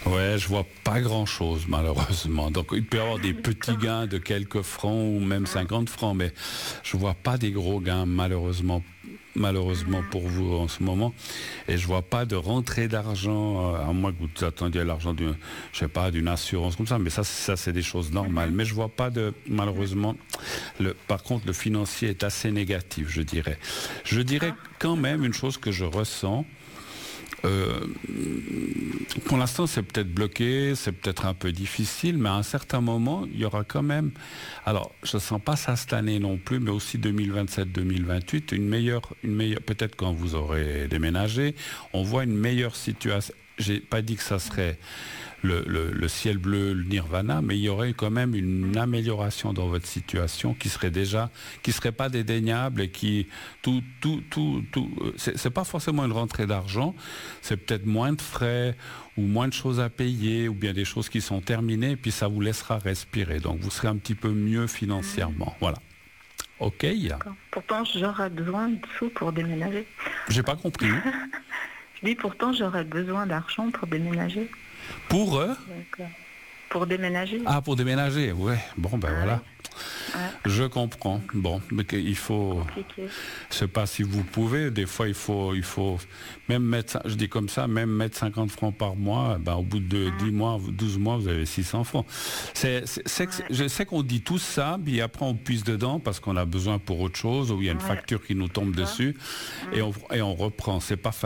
Ouais, je vois pas grand-chose malheureusement. Donc il peut y avoir des petits gains de quelques francs ou même 50 francs, mais je vois pas des gros gains malheureusement pour vous en ce moment. Et je vois pas de rentrée d'argent, à moins que vous attendiez l'argent je sais pas, d'une assurance comme ça. Mais ça c'est des choses normales. Mais je vois pas malheureusement. Par contre, le financier est assez négatif, je dirais. Je dirais quand même une chose que je ressens. Euh, pour l'instant, c'est peut-être bloqué, c'est peut-être un peu difficile, mais à un certain moment, il y aura quand même. Alors, je ne sens pas ça cette année non plus, mais aussi 2027-2028, une meilleure, peut-être quand vous aurez déménagé, on voit une meilleure situation. J'ai pas dit que ça serait le ciel bleu, le nirvana, mais il y aurait quand même une amélioration dans votre situation qui serait pas dédaignable et qui c'est pas forcément une rentrée d'argent, c'est peut-être moins de frais ou moins de choses à payer ou bien des choses qui sont terminées, et puis ça vous laissera respirer. Donc vous serez un petit peu mieux financièrement. Voilà. Ok. D'accord. Pourtant, j'aurais besoin de sous pour déménager. J'ai pas compris. Je dis pourtant, j'aurais besoin d'argent pour déménager. Pour pour déménager. Ah, pour déménager, ouais. Bon, ben voilà. Ouais. Je comprends. Bon, mais il faut. Compliqué. Je sais pas si vous pouvez. Des fois, il faut même mettre. Je dis comme ça, même mettre 50 francs par mois. Ben, au bout de 10 mois, 12 mois, vous avez 600 francs. Je sais qu'on dit tout ça, puis après on puise dedans parce qu'on a besoin pour autre chose ou il y a une facture qui nous tombe dessus et on reprend. C'est pas facile.